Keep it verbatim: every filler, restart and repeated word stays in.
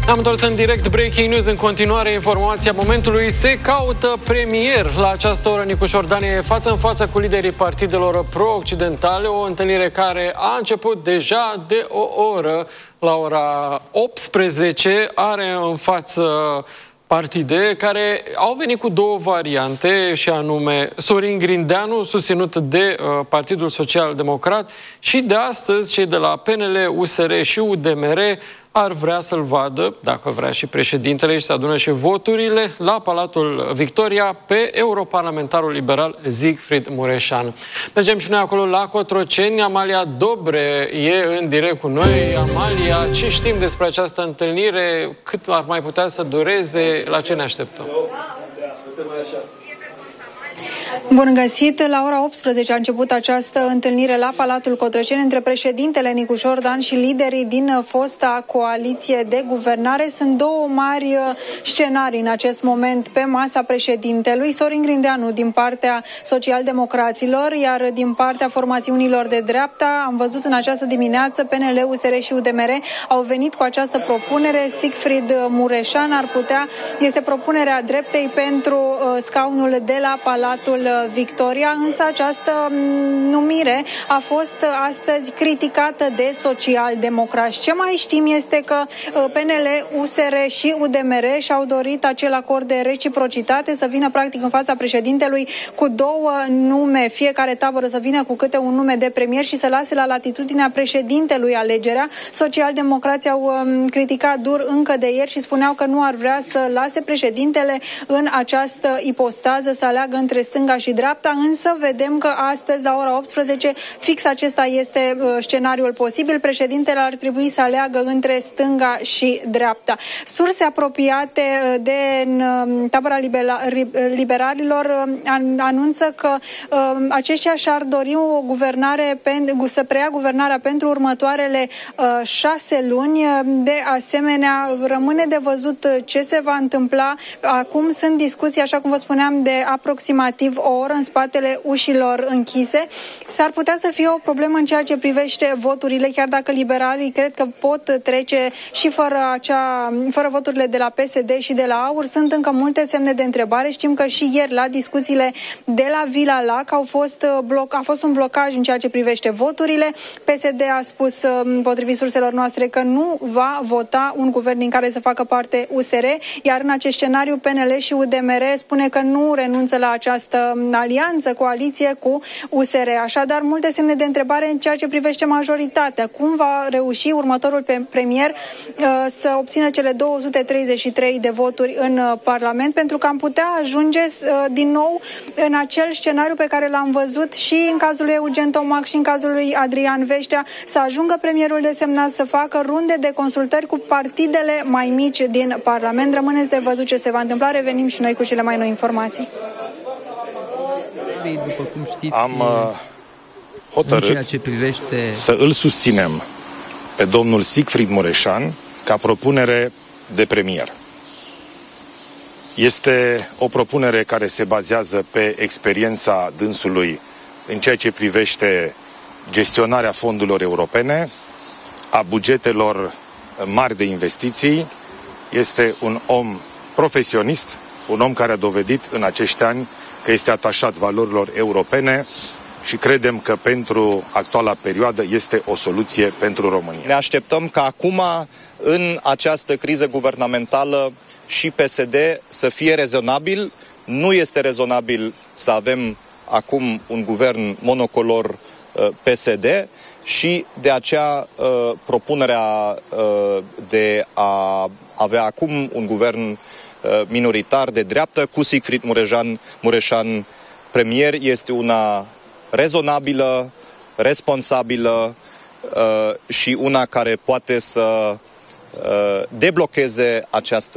Am întors în direct Breaking News. În continuare, informația momentului. Se caută premier. La această oră, Nicu Șordan e față în față cu liderii partidelor pro-occidentale. O întâlnire care a început deja de o oră. La ora optsprezece are în față partide care au venit cu două variante, și anume Sorin Grindeanu, susținut de uh, Partidul Social Democrat, și de astăzi cei de la P N L, U S R și U D M R ar vrea să-l vadă, dacă vrea și președintele, și să adună și voturile la Palatul Victoria pe europarlamentarul liberal Siegfried Mureșan. Mergem și noi acolo la Cotroceni. Amalia Dobre e în direct cu noi. Amalia, ce știm despre această întâlnire? Cât ar mai putea să dureze? La ce ne așteptăm? Bun găsit! La ora optsprezece a început această întâlnire la Palatul Cotroceni între președintele Nicu Șordan și liderii din fosta coaliție de guvernare. Sunt două mari scenarii în acest moment pe masa președintelui. Sorin Grindeanu din partea socialdemocraților, iar din partea formațiunilor de dreapta am văzut în această dimineață P N L, U S R și U D M R au venit cu această propunere. Siegfried Mureșan ar putea, este propunerea dreptei pentru scaunul de la Palatul Victoria, însă această numire a fost astăzi criticată de socialdemocrați. Ce mai știm este că P N L, U S R și U D M R și-au dorit acel acord de reciprocitate, să vină practic în fața președintelui cu două nume, fiecare tabără să vină cu câte un nume de premier și să lase la latitudinea președintelui alegerea. Socialdemocrații au criticat dur încă de ieri și spuneau că nu ar vrea să lase președintele în această ipostază, să aleagă între stânga și dreapta, însă vedem că astăzi, la ora optsprezece, fix acesta este uh, scenariul posibil. Președintele ar trebui să aleagă între stânga și dreapta. Surse apropiate de uh, tabăra libera, liberalilor uh, anunță că uh, aceștia și-ar dori o guvernare, pen, să preia guvernarea pentru următoarele uh, șase luni. De asemenea, rămâne de văzut ce se va întâmpla. Acum sunt discuții, așa cum vă spuneam, de aproximativ o oră în spatele ușilor închise. S-ar putea să fie o problemă în ceea ce privește voturile, chiar dacă liberalii cred că pot trece și fără, acea, fără voturile de la P S D și de la AUR. Sunt încă multe semne de întrebare. Știm că și ieri la discuțiile de la Vila Lac au fost bloc, a fost un blocaj în ceea ce privește voturile. P S D a spus, potrivit surselor noastre, că nu va vota un guvern din care să facă parte U S R, iar în acest scenariu P N L și U D M R spune că nu renunță la această alianță, coaliție cu U S R. Așadar, multe semne de întrebare în ceea ce privește majoritatea. Cum va reuși următorul premier uh, să obțină cele două sute treizeci și trei de voturi în uh, Parlament, pentru că am putea ajunge uh, din nou în acel scenariu pe care l-am văzut și în cazul lui Eugen Tomac și în cazul lui Adrian Veștea, să ajungă premierul desemnat să facă runde de consultări cu partidele mai mici din Parlament. Rămâneți de văzut ce se va întâmpla. Revenim și noi cu cele mai noi informații. După cum știți, am uh, hotărât ceea ce privește... să îl susținem pe domnul Siegfried Mureșan ca propunere de premier. Este o propunere care se bazează pe experiența dânsului în ceea ce privește gestionarea fondurilor europene, a bugetelor mari de investiții. Este un om profesionist, un om care a dovedit în acești ani că este atașat valorilor europene și credem că pentru actuala perioadă este o soluție pentru România. Ne așteptăm ca acum, în această criză guvernamentală, și P S D să fie rezonabil. Nu este rezonabil să avem acum un guvern monocolor uh, P S D și de aceea uh, propunerea uh, de a avea acum un guvern minoritar de dreaptă cu Siegfried Mureșan, Mureșan premier este una rezonabilă, responsabilă uh, și una care poate să uh, deblocheze această